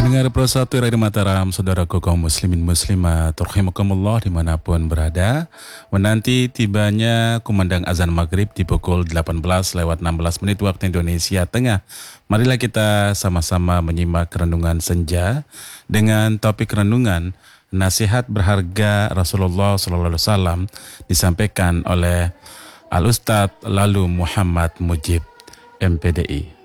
Pendengar Pro 1 Radio Mataram, saudaraku kaum muslimin muslimat, rahimakumullah dimanapun berada, menanti tibanya kumandang azan maghrib di pukul 18:16 waktu Indonesia Tengah. Marilah kita sama-sama menyimak renungan senja dengan topik renungan nasihat berharga Rasulullah SAW disampaikan oleh Al-Ustadz Lalu Muhammad Mujib, MPDI.